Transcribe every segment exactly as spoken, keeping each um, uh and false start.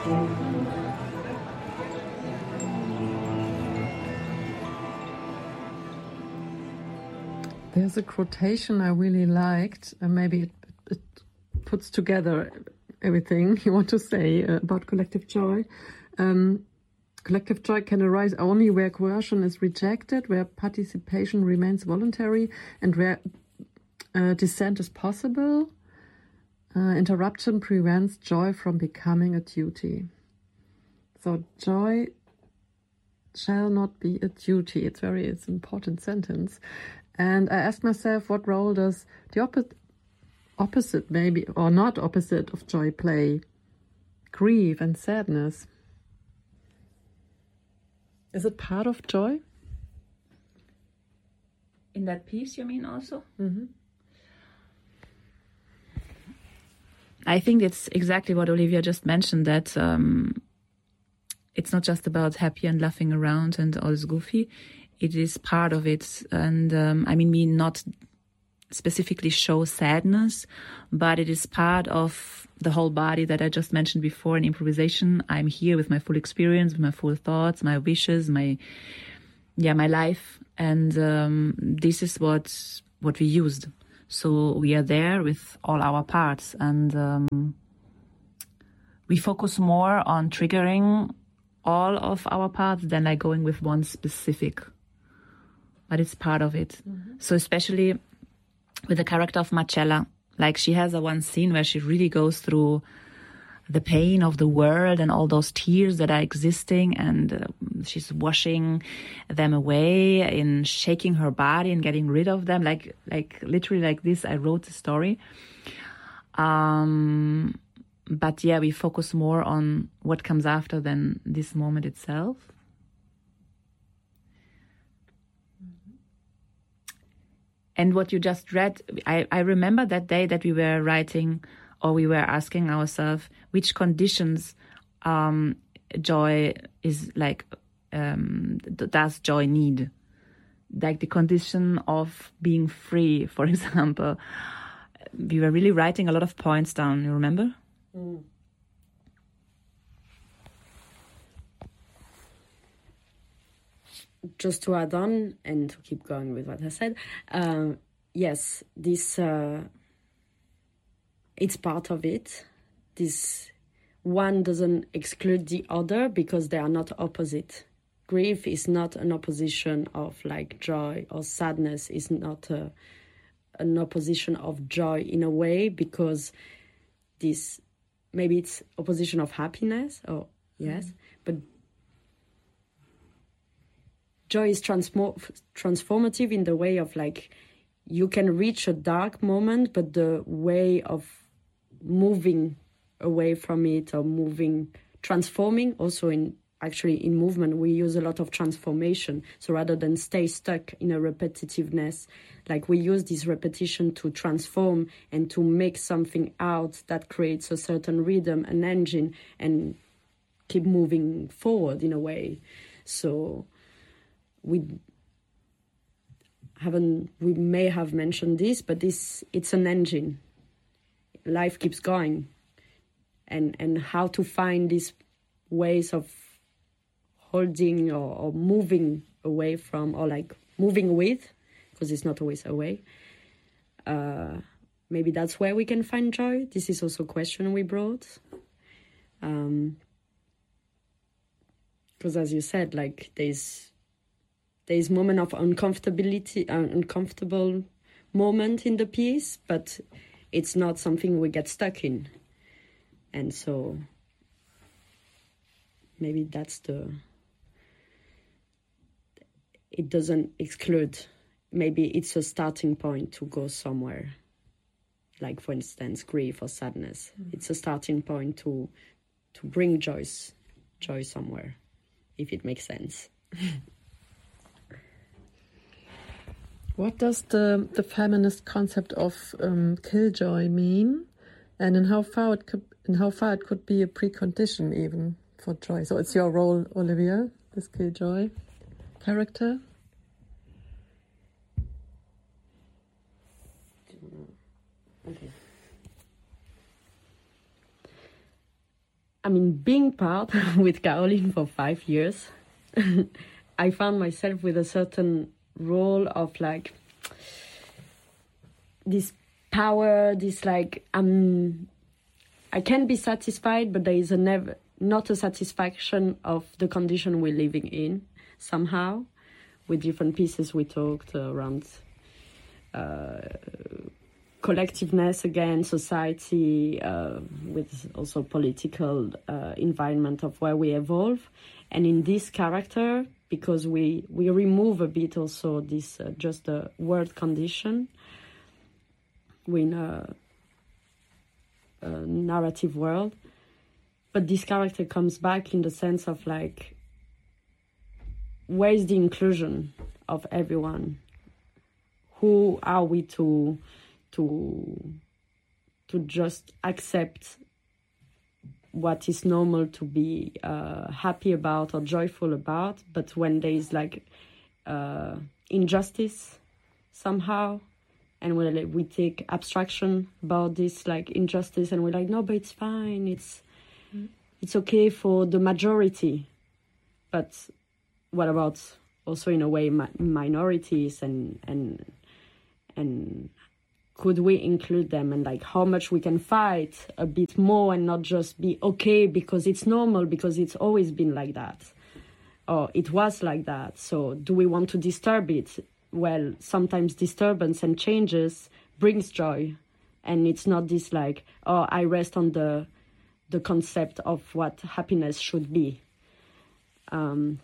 There's a quotation I really liked, and maybe it, it puts together everything you want to say uh, about collective joy. Um, collective joy can arise only where coercion is rejected, where participation remains voluntary, and where uh, dissent is possible. Uh, interruption prevents joy from becoming a duty. So joy shall not be a duty. It's very, it's an important sentence. And I asked myself, what role does the opposite, opposite maybe, or not opposite of joy play? Grief and sadness. Is it part of joy? In that piece, you mean also? Mm-hmm. I think it's exactly what Olivia just mentioned, that um, it's not just about happy and laughing around and all is goofy. It is part of it. And um, I mean, we not specifically show sadness, but it is part of the whole body that I just mentioned before in improvisation. I'm here with my full experience, with my full thoughts, my wishes, my, yeah, my life. And um, this is what, what we used. So we are there with all our parts, and um, we focus more on triggering all of our parts than like going with one specific. But it's part of it. Mm-hmm. So especially with the character of Marcella, like she has a one scene where she really goes through the pain of the world and all those tears that are existing, and uh, she's washing them away in shaking her body and getting rid of them, like like literally like this. I wrote the story. Um, but yeah, we focus more on what comes after than this moment itself. And what you just read, I, I remember that day that we were writing, or we were asking ourselves which conditions um, joy is like, um, does joy need? Like the condition of being free, for example. We were really writing a lot of points down, you remember? Mm. Just to add on and to keep going with what I said, uh, yes, this uh, it's part of it. This one doesn't exclude the other because they are not opposite. Grief is not an opposition of like joy, or sadness is not a, an opposition of joy in a way, because this maybe it's opposition of happiness, or yes, mm. but joy is transmo- transformative in the way of like you can reach a dark moment, but the way of moving away from it, or moving, transforming, also in actually in movement we use a lot of transformation. So rather than stay stuck in a repetitiveness, like we use this repetition to transform and to make something out that creates a certain rhythm, an engine, and keep moving forward in a way. So we haven't, we may have mentioned this, but this, it's an engine. Life keeps going. And and how to find these ways of holding or, or moving away from, or like moving with, because it's not always away. Uh, maybe that's where we can find joy. This is also a question we brought. Um, because as you said, like there's there's moment of uncomfortability, uh, uncomfortable moment in the piece, but it's not something we get stuck in. And so maybe that's the, it doesn't exclude, maybe it's a starting point to go somewhere. Like for instance, grief or sadness. Mm-hmm. It's a starting point to to bring joy, joy somewhere, if it makes sense. What does the, the feminist concept of um, killjoy mean, and in how far it could, in how far it could be a precondition even for joy? So it's your role, Olivia, this killjoy character. Okay. I mean, being part with Caroline for five years, I found myself with a certain role of like this power, this like um, I can be satisfied, but there is a never not a satisfaction of the condition we're living in somehow. With different pieces we talked uh, around uh, collectiveness again, society, uh, with also political uh, environment of where we evolve. And in this character, because we, we remove a bit also this uh, just the world condition, we're in a, a narrative world. But this character comes back in the sense of like, where is the inclusion of everyone? Who are we to to to just accept what is normal to be uh, happy about or joyful about? But when there is like uh, injustice somehow, and we like, we take abstraction about this like injustice, and we're like, no, but it's fine. It's mm. it's okay for the majority, but what about also in a way mi- minorities and and and could we include them, and like how much we can fight a bit more and not just be okay because it's normal, because it's always been like that or it was like that. So do we want to disturb it? Well, sometimes disturbance and changes brings joy, and it's not this like, oh, I rest on the the concept of what happiness should be. Um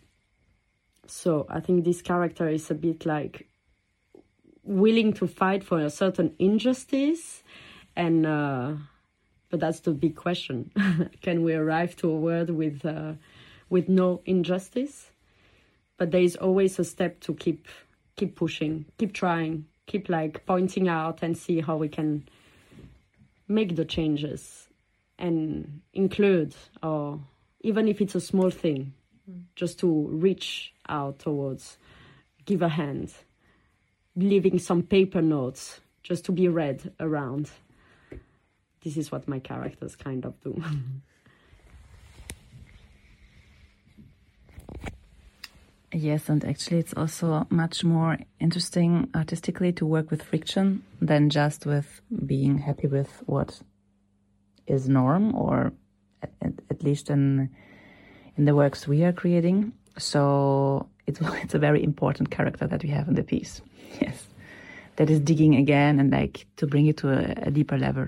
So I think this character is a bit like willing to fight for a certain injustice, and uh, but that's the big question: can we arrive to a world with uh, with no injustice? But there is always a step to keep keep pushing, keep trying, keep like pointing out and see how we can make the changes and include, or even if it's a small thing, just to reach out towards, give a hand, leaving some paper notes just to be read around. This is what my characters kind of do. Yes, and actually it's also much more interesting artistically to work with friction than just with being happy with what is norm, or at, at least in in the works we are creating. So it's it's a very important character that we have in the piece. Yes, that is digging again and like to bring it to a, a deeper level.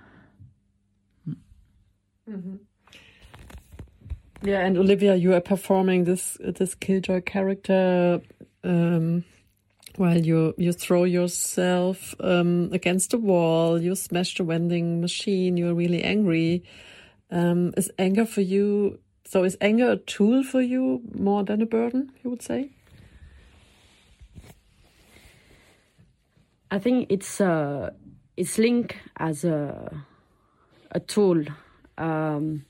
Mm-hmm. Yeah, and Olivia, you are performing this this Killjoy character um, while you you throw yourself um, against the wall, you smash the vending machine, you're really angry. Um, is anger for you? So is anger a tool for you more than a burden, you would say? I think it's uh, it's linked as a a tool, um,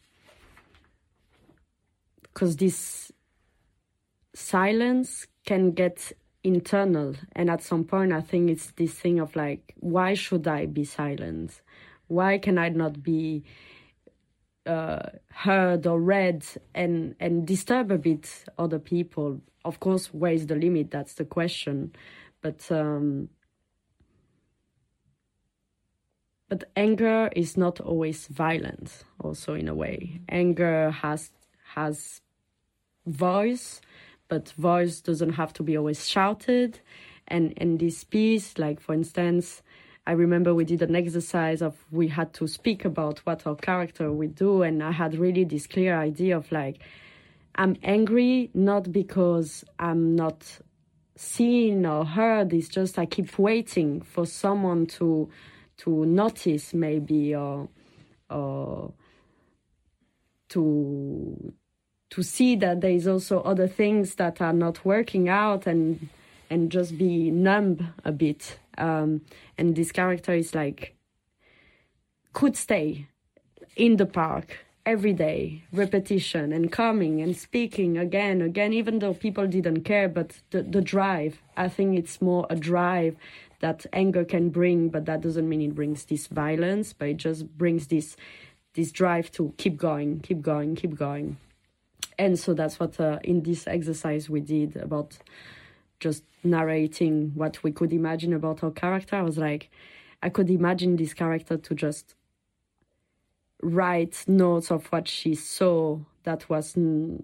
because this silence can get internal, and at some point I think it's this thing of like, why should I be silent? Why can I not be Uh, heard or read and and disturb a bit other people? Of course, where is the limit? That's the question. But um, but anger is not always violent. Also, in a way, anger has has voice, but voice doesn't have to be always shouted. And in this piece, like for instance, I remember we did an exercise of we had to speak about what our character would do, and I had really this clear idea of like, I'm angry not because I'm not seen or heard, it's just I keep waiting for someone to to notice maybe, or or to to see that there is also other things that are not working out, and and just be numb a bit. Um, and this character is like, could stay in the park every day, repetition and coming and speaking again, again, even though people didn't care, but the, the drive, I think it's more a drive that anger can bring, but that doesn't mean it brings this violence, but it just brings this this drive to keep going, keep going, keep going. And so that's what uh, in this exercise we did about just narrating what we could imagine about our character. I was like, I could imagine this character to just write notes of what she saw that was n-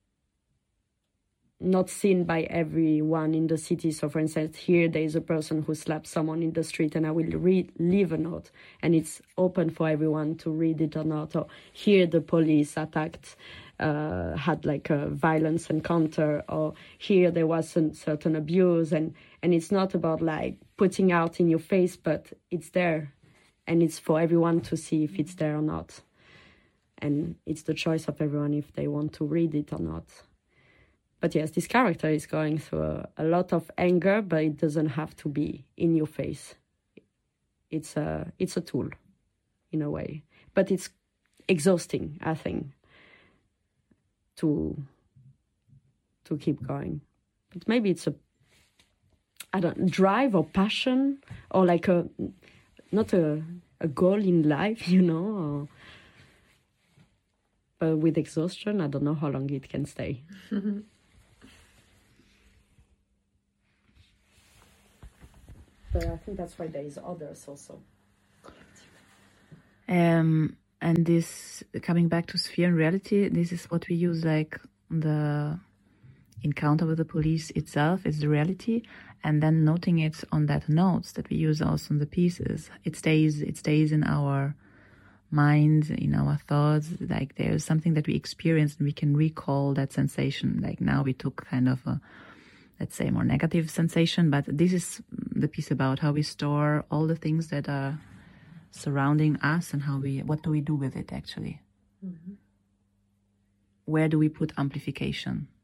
not seen by everyone in the city. So for instance, here there is a person who slapped someone in the street, and I will read, leave a note, and it's open for everyone to read it or not. Or here the police attacked, uh, had like a violence encounter, or here there was some certain abuse, and, and it's not about like putting out in your face, but it's there, and it's for everyone to see if it's there or not. And it's the choice of everyone if they want to read it or not. But yes, this character is going through a, a lot of anger, but it doesn't have to be in your face. It's a it's a tool, in a way. But it's exhausting, I think, to to keep going. But maybe it's a I don't drive or passion, or like a not a a goal in life, you know. Or, but with exhaustion, I don't know how long it can stay. But I think that's why there is others also. Um, and this, coming back to sphere and reality, this is what we use, like the encounter with the police itself is the reality, and then noting it on that notes that we use also in the pieces. It stays, it stays in our mind, in our thoughts. Like there's something that we experience and we can recall that sensation. Like now we took kind of a, let's say, more negative sensation, but this is the piece about how we store all the things that are surrounding us and how we, what do we do with it actually? Mm-hmm. Where do we put amplification?